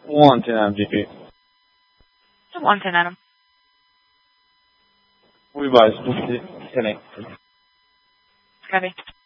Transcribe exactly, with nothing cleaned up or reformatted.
one ten Adam G P. one ten Adam. We buy ten eight. Copy.